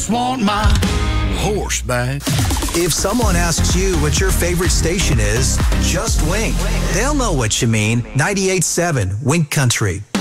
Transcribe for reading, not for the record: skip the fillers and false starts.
just want my horse back. If someone asks you what your favorite station is, just wink. They'll know what you mean. 98.7 Wink Country.